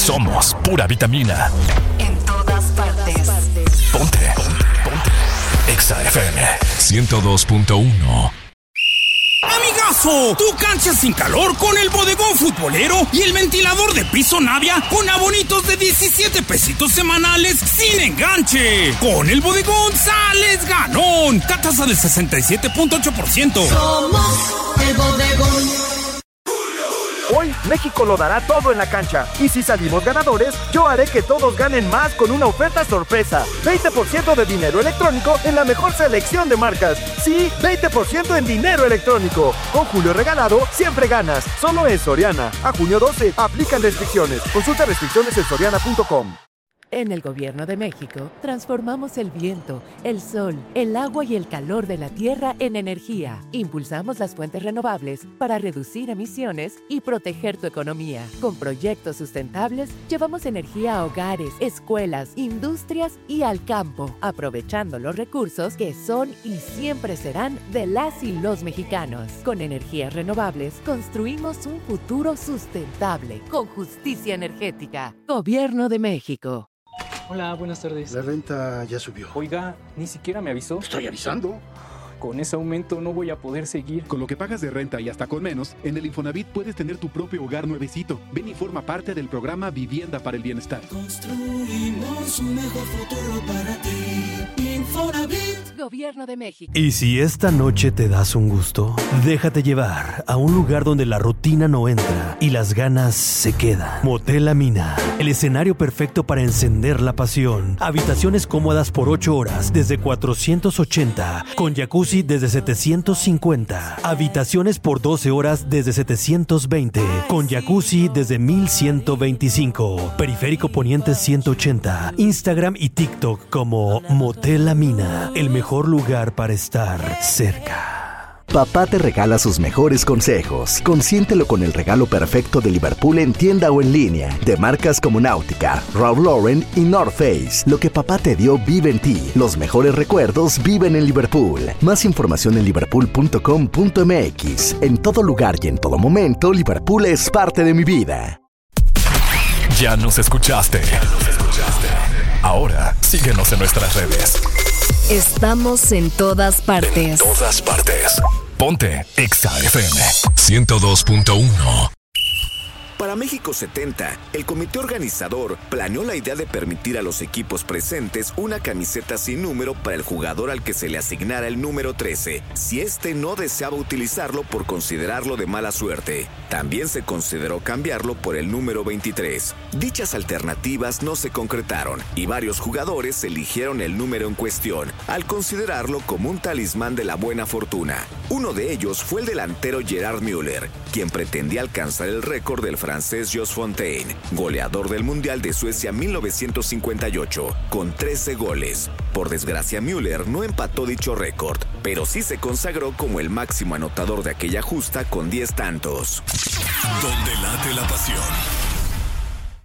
Somos pura vitamina. En todas partes. Ponte. Exa FM 102.1. Amigazo, tu cancha sin calor con el bodegón futbolero y el ventilador de piso Navia con abonitos de 17 pesitos semanales sin enganche. Con el bodegón sales ganón. Tasa del 67.8%. Somos el bodegón. Hoy México lo dará todo en la cancha. Y si salimos ganadores, yo haré que todos ganen más con una oferta sorpresa. 20% de dinero electrónico en la mejor selección de marcas. Sí, 20% en dinero electrónico. Con Julio Regalado, siempre ganas. Solo en Soriana. A junio 12, aplican restricciones. Consulta restricciones en soriana.com. En el Gobierno de México, transformamos el viento, el sol, el agua y el calor de la tierra en energía. Impulsamos las fuentes renovables para reducir emisiones y proteger tu economía. Con proyectos sustentables, llevamos energía a hogares, escuelas, industrias y al campo, aprovechando los recursos que son y siempre serán de las y los mexicanos. Con energías renovables, construimos un futuro sustentable, con justicia energética. Gobierno de México. Hola, buenas tardes. La renta ya subió. Oiga, ni siquiera me avisó. Estoy avisando. Con ese aumento no voy a poder seguir. Con lo que pagas de renta y hasta con menos, en el Infonavit puedes tener tu propio hogar nuevecito. Ven y forma parte del programa Vivienda para el Bienestar. Construimos un mejor futuro para ti. Infonavit. Gobierno de México. Y si esta noche te das un gusto, déjate llevar a un lugar donde la rutina no entra y las ganas se quedan. Motel La Mina, el escenario perfecto para encender la pasión. Habitaciones cómodas por 8 horas desde 480, con jacuzzi desde 750. Habitaciones por 12 horas desde 720, con jacuzzi desde 1125. Periférico Poniente 180. Instagram y TikTok como Motel La Mina, el mejor lugar para estar cerca. Papá te regala sus mejores consejos. Consiéntelo con el regalo perfecto de Liverpool en tienda o en línea, de marcas como Náutica, Ralph Lauren y North Face. Lo que papá te dio vive en ti. Los mejores recuerdos viven en Liverpool. Más información en liverpool.com.mx. En todo lugar y en todo momento, Liverpool es parte de mi vida. Ya nos escuchaste. Ahora síguenos en nuestras redes. Estamos en todas partes. En todas partes. Ponte Exa FM 102.1. Para México 70, el comité organizador planeó la idea de permitir a los equipos presentes una camiseta sin número para el jugador al que se le asignara el número 13, si éste no deseaba utilizarlo por considerarlo de mala suerte. También se consideró cambiarlo por el número 23. Dichas alternativas no se concretaron y varios jugadores eligieron el número en cuestión, al considerarlo como un talismán de la buena fortuna. Uno de ellos fue el delantero Gerard Müller, quien pretendía alcanzar el récord del francés Jos Fontaine, goleador del Mundial de Suecia 1958, con 13 goles. Por desgracia, Müller no empató dicho récord, pero sí se consagró como el máximo anotador de aquella justa con 10 tantos. Donde late la pasión.